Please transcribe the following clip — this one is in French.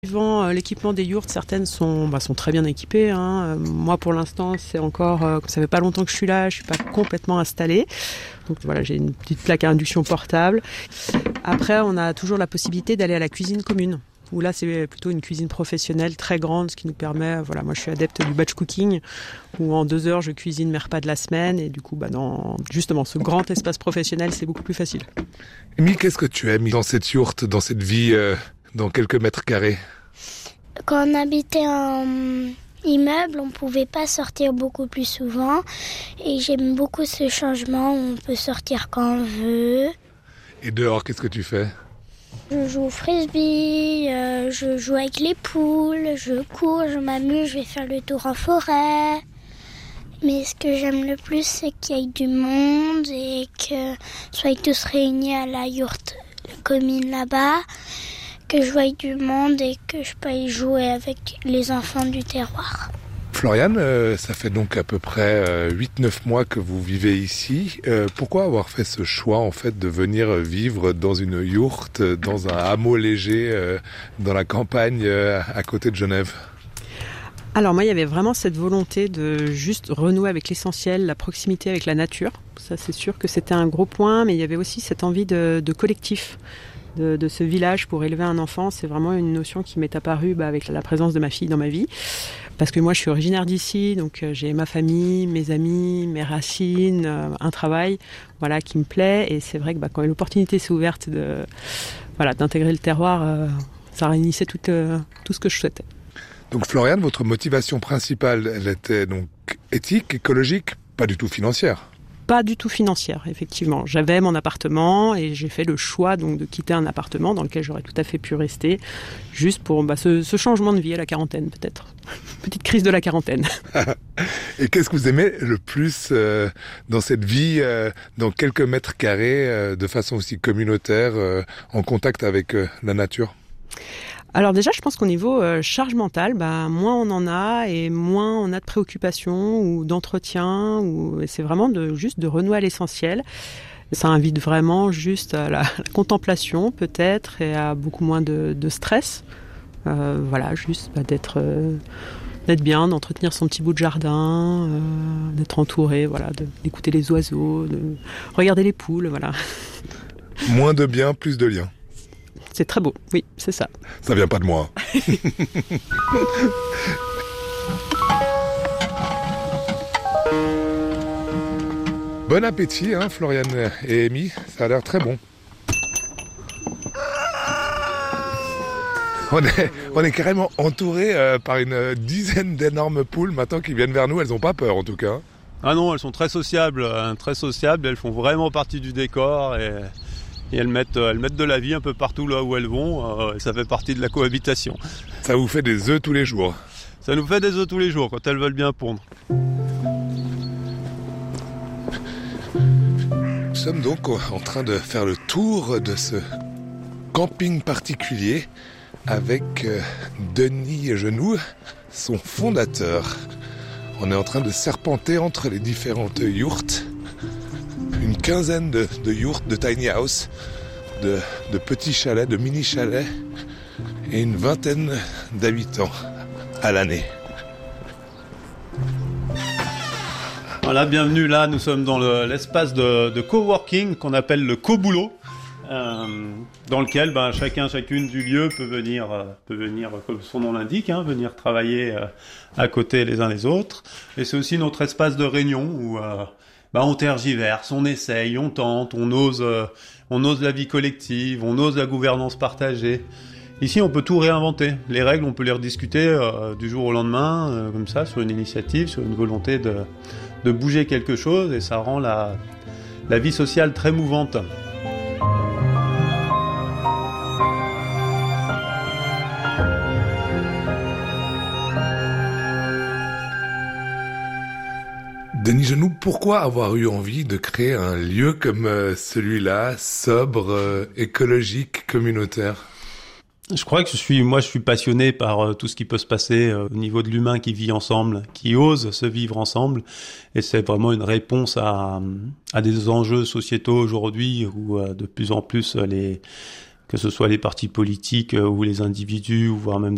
Suivant l'équipement des yourtes, certaines sont très bien équipées. Moi, pour l'instant, c'est encore, ça fait pas longtemps que je suis là, je suis pas complètement installée. Donc voilà, j'ai une petite plaque à induction portable. Après, on a toujours la possibilité d'aller à la cuisine commune, où là, c'est plutôt une cuisine professionnelle très grande, ce qui nous permet, moi, je suis adepte du batch cooking, où en 2 heures, je cuisine mes repas de la semaine, et du coup, dans justement ce grand espace professionnel, c'est beaucoup plus facile. Amy, qu'est-ce que tu aimes dans cette yourte, dans cette vie, dans quelques mètres carrés? Quand on habitait en immeuble, on pouvait pas sortir beaucoup plus souvent. Et j'aime beaucoup ce changement où on peut sortir quand on veut. Et dehors, qu'est-ce que tu fais? Je joue au frisbee, je joue avec les poules, je cours, je m'amuse, je vais faire le tour en forêt. Mais ce que j'aime le plus, c'est qu'il y ait du monde et que soit tous réunis à la yourte commune là-bas, que je voie du monde et que je peux y jouer avec les enfants du terroir. Floriane, ça fait donc à peu près 8-9 mois que vous vivez ici. Pourquoi avoir fait ce choix en fait de venir vivre dans une yourte, dans un hameau léger, dans la campagne à côté de Genève? Alors moi, il y avait vraiment cette volonté de juste renouer avec l'essentiel, la proximité avec la nature. Ça, c'est sûr que c'était un gros point, mais il y avait aussi cette envie de collectif. De ce village pour élever un enfant, c'est vraiment une notion qui m'est apparue avec la présence de ma fille dans ma vie. Parce que moi, je suis originaire d'ici, donc j'ai ma famille, mes amis, mes racines, un travail qui me plaît. Et c'est vrai que quand l'opportunité s'est ouverte d'intégrer le terroir, ça réunissait tout ce que je souhaitais. Donc Floriane, votre motivation principale, elle était donc éthique, écologique, pas du tout financière? Pas du tout financière, effectivement. J'avais mon appartement et j'ai fait le choix donc de quitter un appartement dans lequel j'aurais tout à fait pu rester, juste pour ce changement de vie à la quarantaine peut-être. Petite crise de la quarantaine. Et qu'est-ce que vous aimez le plus dans cette vie, dans quelques mètres carrés, de façon aussi communautaire, en contact avec la nature? Alors déjà, je pense qu'au niveau charge mentale, moins on en a et moins on a de préoccupations ou d'entretien. C'est vraiment juste de renouer à l'essentiel. Ça invite vraiment juste à la contemplation peut-être et à beaucoup moins de stress. Juste d'être bien, d'entretenir son petit bout de jardin, d'être entouré, d'écouter les oiseaux, de regarder les poules, voilà. Moins de bien, plus de liens. C'est très beau, oui, c'est ça. Ça vient pas de moi. Bon appétit, Floriane et Amy, ça a l'air très bon. On est carrément entouré par une dizaine d'énormes poules maintenant qui viennent vers nous. Elles n'ont pas peur en tout cas. Ah non, elles sont très sociables. Elles font vraiment partie du décor et elles mettent de la vie un peu partout là où elles vont. Ça fait partie de la cohabitation. Ça vous fait des œufs tous les jours? Ça nous fait des œufs tous les jours quand elles veulent bien pondre. Nous sommes donc en train de faire le tour de ce camping particulier avec Denis Genoux, son fondateur. On est en train de serpenter entre les différentes yourtes. Une quinzaine de yourtes, de tiny house, de petits chalets, de mini chalets et une vingtaine d'habitants à l'année. Voilà, bienvenue là, nous sommes dans l'espace de coworking qu'on appelle le co-boulot, dans lequel chacune du lieu peut venir, comme son nom l'indique, venir travailler à côté les uns les autres. Et c'est aussi notre espace de réunion où on tergiverse, on essaye, on tente, on ose la vie collective, on ose la gouvernance partagée. Ici, on peut tout réinventer. Les règles, on peut les rediscuter du jour au lendemain, comme ça, sur une initiative, sur une volonté de bouger quelque chose, et ça rend la vie sociale très mouvante. Denis Genoux, pourquoi avoir eu envie de créer un lieu comme celui-là, sobre, écologique, communautaire? Je crois que je suis passionné par tout ce qui peut se passer au niveau de l'humain qui vit ensemble, qui ose se vivre ensemble. Et c'est vraiment une réponse à des enjeux sociétaux aujourd'hui où de plus en plus que ce soit les partis politiques ou les individus, ou voire même